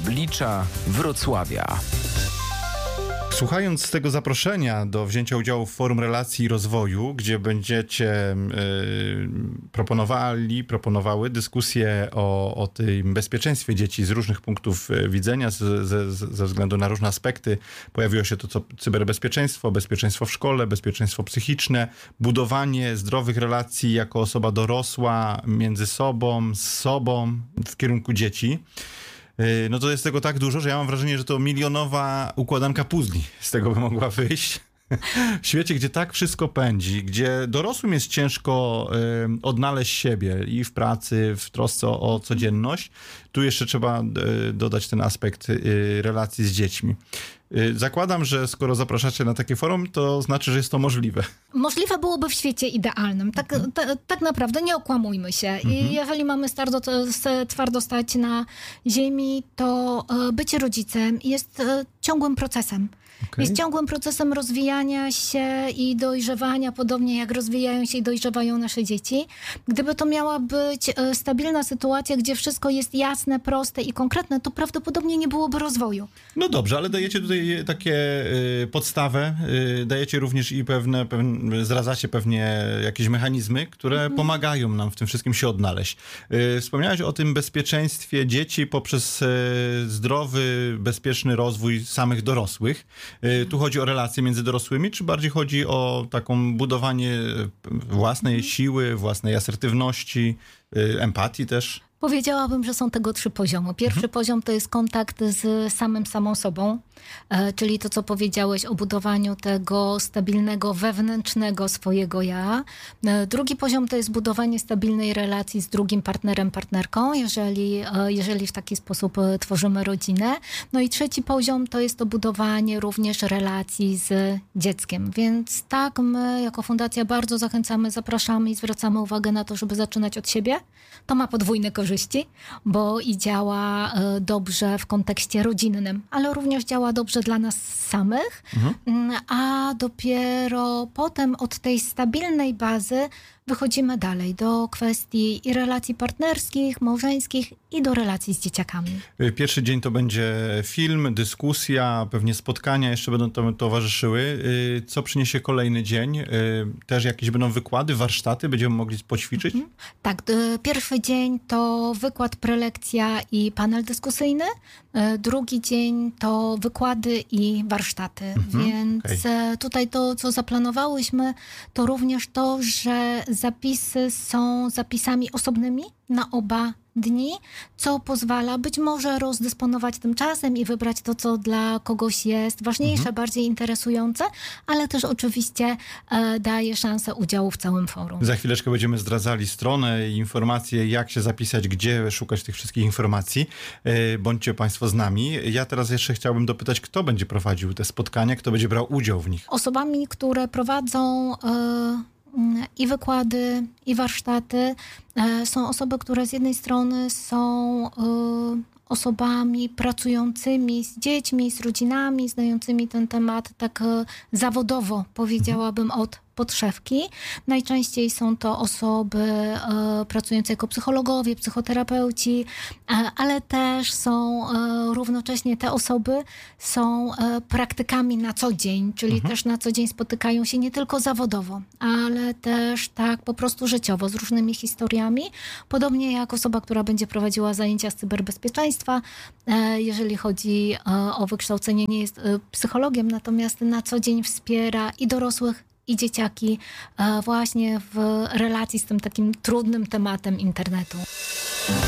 Blicza, Wrocławia. Słuchając tego zaproszenia do wzięcia udziału w Forum Relacji i Rozwoju, gdzie będziecie proponowały dyskusję o tym bezpieczeństwie dzieci z różnych punktów widzenia, ze względu na różne aspekty. Pojawiło się to co cyberbezpieczeństwo, bezpieczeństwo w szkole, bezpieczeństwo psychiczne, budowanie zdrowych relacji jako osoba dorosła między sobą, z sobą w kierunku dzieci. No to jest tego tak dużo, że ja mam wrażenie, że to milionowa układanka puzli z tego by mogła wyjść. W świecie, gdzie tak wszystko pędzi, gdzie dorosłym jest ciężko odnaleźć siebie i w pracy, w trosce o codzienność, tu jeszcze trzeba dodać ten aspekt relacji z dziećmi. Zakładam, że skoro zapraszacie na takie forum, to znaczy, że jest to możliwe. Możliwe byłoby w świecie idealnym. Tak naprawdę, nie okłamujmy się. I jeżeli mamy twardo stać na ziemi, to bycie rodzicem jest ciągłym procesem. Okay. Jest ciągłym procesem rozwijania się i dojrzewania, podobnie jak rozwijają się i dojrzewają nasze dzieci. Gdyby to miała być stabilna sytuacja, gdzie wszystko jest jasne, proste i konkretne, to prawdopodobnie nie byłoby rozwoju. No dobrze, ale dajecie tutaj takie podstawę, dajecie również i zdradzacie pewnie jakieś mechanizmy, które pomagają nam w tym wszystkim się odnaleźć. Wspomniałeś o tym bezpieczeństwie dzieci poprzez zdrowy, bezpieczny rozwój samych dorosłych. Tu chodzi o relacje między dorosłymi, czy bardziej chodzi o taką budowanie własnej siły, własnej asertywności, empatii też? Powiedziałabym, że są tego 3 poziomy. Pierwszy poziom to jest kontakt z samą sobą, czyli to, co powiedziałeś o budowaniu tego stabilnego, wewnętrznego swojego ja. Drugi poziom to jest budowanie stabilnej relacji z drugim partnerem, partnerką, jeżeli w taki sposób tworzymy rodzinę. No i trzeci poziom to jest to budowanie również relacji z dzieckiem. Więc tak, my jako fundacja bardzo zachęcamy, zapraszamy i zwracamy uwagę na to, żeby zaczynać od siebie. To ma podwójne korzyści, bo i działa dobrze w kontekście rodzinnym, ale również działa dobrze dla nas samych, a dopiero potem od tej stabilnej bazy wychodzimy dalej do kwestii i relacji partnerskich, małżeńskich i do relacji z dzieciakami. Pierwszy dzień to będzie film, dyskusja, pewnie spotkania jeszcze będą temu towarzyszyły. Co przyniesie kolejny dzień? Też jakieś będą wykłady, warsztaty? Będziemy mogli poćwiczyć? Tak, pierwszy dzień to wykład, prelekcja i panel dyskusyjny. Drugi dzień to wykłady i warsztaty. Więc tutaj to, co zaplanowałyśmy, to również to, że zapisy są zapisami osobnymi na oba dni, co pozwala być może rozdysponować tym czasem i wybrać to, co dla kogoś jest ważniejsze, bardziej interesujące, ale też oczywiście daje szansę udziału w całym forum. Za chwileczkę będziemy zdradzali stronę i informacje, jak się zapisać, gdzie szukać tych wszystkich informacji. Bądźcie Państwo z nami. Ja teraz jeszcze chciałbym dopytać, kto będzie prowadził te spotkania, kto będzie brał udział w nich? Osobami, które prowadzą i wykłady, i warsztaty są osoby, które z jednej strony są osobami pracującymi z dziećmi, z rodzinami, znającymi ten temat tak zawodowo, powiedziałabym, od podszewki. Najczęściej są to osoby pracujące jako psychologowie, psychoterapeuci, ale też są równocześnie te osoby są praktykami na co dzień, czyli też na co dzień spotykają się nie tylko zawodowo, ale też tak po prostu życiowo z różnymi historiami. Podobnie jak osoba, która będzie prowadziła zajęcia z cyberbezpieczeństwa, jeżeli chodzi o wykształcenie, nie jest psychologiem, natomiast na co dzień wspiera i dorosłych, i dzieciaki właśnie w relacji z tym takim trudnym tematem internetu.